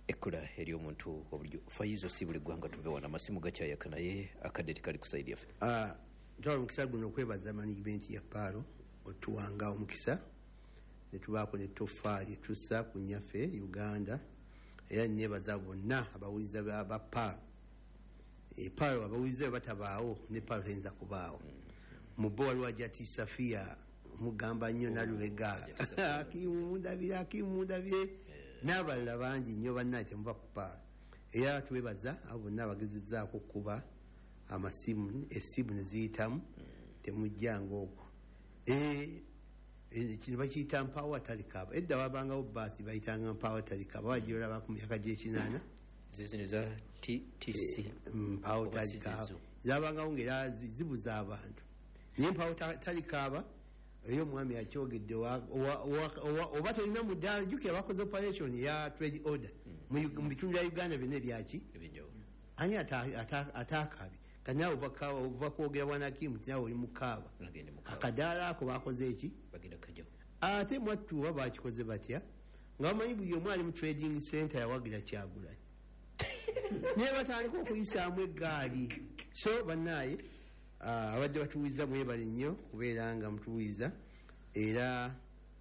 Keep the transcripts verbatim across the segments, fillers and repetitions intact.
ekkula eri omuntu obulijjo Faizo si buli ggwanga tuve wano amasimu gakyayaka naye akadde tekali kusaidia ffe. Ah, ntwala omukisa guno okwebaza management ya Paalo otuwanga omukisa ne tubaako ne toffaali tussa ku nnyaffe Uganda era nebaza bonna abawuliza ba Paalo. E Paalo abawuliza batabaawo ne Paalo tayinza kubaawo. Mu bo waliwo Ajati Safia mugamba nnyo Nalubega Akimu Ndabire Akimu Ndabire n'abalala bangi nnyo bannaye temuva ku Paalo. Era twebaza abo bonna abagezezzaako okuba amasimu essimu ne ziyitamu temujjanga okwo. Eh kino bakiyita mpawa talikaba. Edda wabangawo bbaasi bayitanga mpawa talikaba wajiraba ku myaka gy'ekinaana zizino za T C mpawa talikaba zabangawo ng'era zibuza abantu naye mpawa talikaba eyo omwami yakyogedde oba tolina mudaala jjukira bakoze operation ya trade order mu bitundu bya Uganda byonna ebyaki ani ataakabi kanawe ova kwogera bwanakimu tinawe oli mukaaba akadaala ako bakoze eki ate mwattuwa bakikoze batya nga bamanyi buli omu ali mu trading center yawagira Kyagulanyi naye batandika okuyisaamu eggaali. So bannaye abadde batuwiza mwebale nnyo kubeera nga mutuwiza era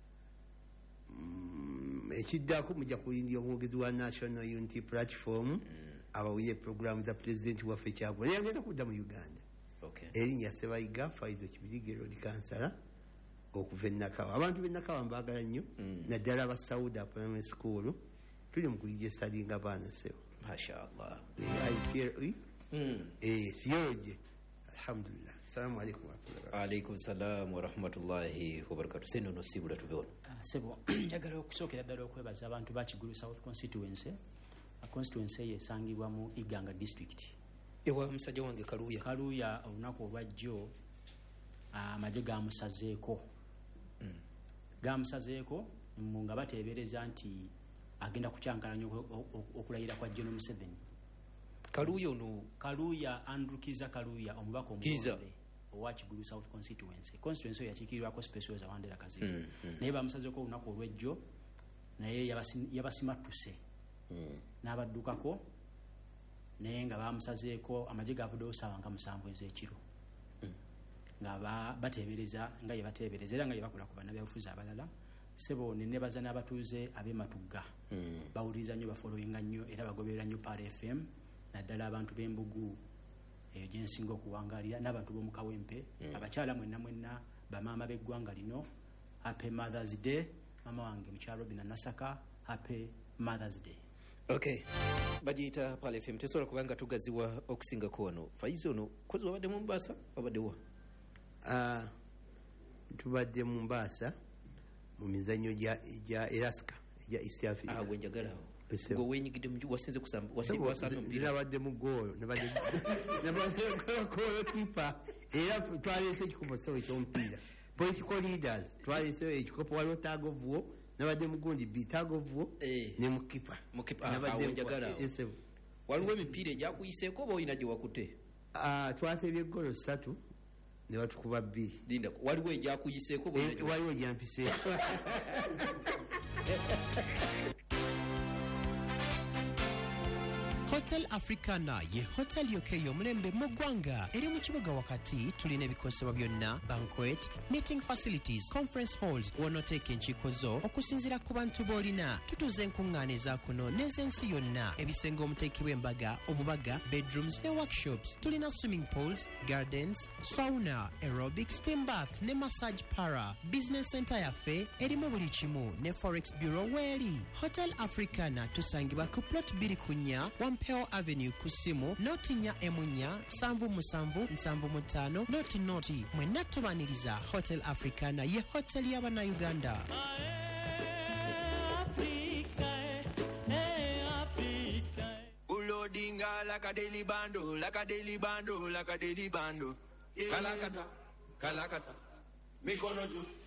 ekiddako mujja kulindira omwogezi wa National Unity Platform abawuye programu za president waffe Kyagulanyi agenda kudda mu Uganda. Erinnya Ssebayiga Faizo Kibirige Road Kansala okuva e Nakawa. Abantu b'e Nakawa mbaagala nnyo naddala aba Sauda Primary School tuli mu kuligistadinga baana sewo mashallah. I P L E eh theology alhamdulillah. Assalamu alaikum wa rahmatullahi. Alaikum salam wa rahmatullahi wa barakatuh. Seno no sibula tubeona sebo njagala okusookera ddala okwebaza abantu ba Kigulu South Constituency. A constituency yesangibwa mu Iganga district. Ewa musajja wange Kaluya. Kaluya olunaku olwajjo amaje gamusazeeko. Mm. Gamusazeeko nga bateebereza nti agenda kucyankalanya okulayira kwa General Museveni. Kaluya ono Kaluya Andrew Kiza Kaluya omubaka omulonde owa Kigulu South Constituency. Constituency yakikirirwako special za Wandera Kazibu. Mm, mm. Naye bamusazeeko olunaku olwajjo naye yabasimatuse. Mm. N'abaddukako naye nga bamusazeeko amagye gavuddewo ssaawa nga musanvu ez'ekiro. Mm. nga bateebereza nga ye bateebereza era nga ye bakola ku bannabyabufuzi abalala. Sebo ne nebaza n'abatuuze ab'Ematugga mm. bawuliriza nnyo bafollowinga nnyo era bagoberera nnyo Paal F M naddala abantu b'Embugu eyo gye nsinga okuwangaalira n'abantu b'omu Kawempe mm. abakyala mwenna mwenna bamaama b'eggwanga lino. Happy Mother's Day mama wange mukyala Robina Nasaka, Happy Mother's Day. Okay. Bajita Paal F M tesobola kubanga tugaziwa okusingako wano. Faizo ono kozi wabadde mu Mombasa wabadde wa? Ah, tubadde mu Mombasa mu mizannyo gya Eraska gya East Africa. Ah, wenjagala. Go wenyigide mu wasinze kusamba wasimba wasamba mpira. Nabadde mu goal, nabadde nabadde goal keeper. Era twalese ekikopo sewe ky'omupiira. Political leaders twalese ekikopo waliwo tag of war. Nabadde mugundi bitago vuo eh. Ne mukipa mukipa nabadde njagala waliwo emipiira egyakuyiseeko oba oyina gye wakute? Ah, twatebye golo ssatu ne batukuba bbiri. Linda waliwo egyakuyiseeko oba oyina gye waliwo egyampiseeko. Hotel Africana ye hotel yokeyo omulembe mu ggwanga eri mu kibuga wakati. Tulina ebikosebwa byonna: banquet, meeting facilities, conference halls w'onooteeka enkiiko zo okusinziira ku bantu b'olina. Tutuze enkuŋŋaana eza kuno n'ez'ensi yonna, ebisenge omuteekebwa embaga, obubaga, bedrooms ne workshops. Tulina swimming pools, gardens, sauna, aerobics, steam bath ne massage para. Business center yaffe erimu buli kimu ne forex bureau weeri. Hotel Africana tusangibwa ku plot bbiri ku nnya Wampeo Avenue kusimu noti nya emunya sanvu musanvu nsanvu mutano noti noti. Mwenna tubaniriza Hotel Africana ye hotel y'abana Uganda. Ulodinga like a daily bando, like a daily bando, like a daily bando. Kalakata, kalakata, mikono juu.